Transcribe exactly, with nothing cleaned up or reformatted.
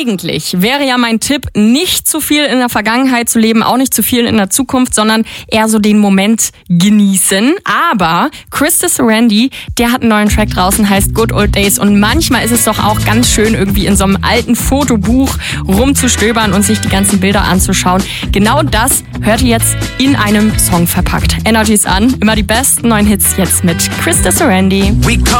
eigentlich wäre ja mein Tipp, nicht zu viel in der Vergangenheit zu leben, auch nicht zu viel in der Zukunft, sondern eher so den Moment genießen. Aber Krista Sarandy, der hat einen neuen Track draußen, heißt Good Old Days. Und manchmal ist es doch auch ganz schön, irgendwie in so einem alten Fotobuch rumzustöbern und sich die ganzen Bilder anzuschauen. Genau das hört ihr jetzt in einem Song verpackt. Energies an, immer die besten neuen Hits jetzt mit Krista Sarandy.